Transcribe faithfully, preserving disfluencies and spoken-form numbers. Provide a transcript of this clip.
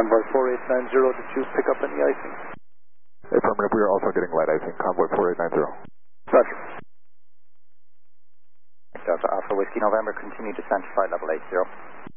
Convoy four eight nine zero, did you pick up any icing? Affirmative, we are also getting light icing, Convoy four eight nine zero. Roger. Delta Alpha Whiskey November, continue descent to flight level eight zero.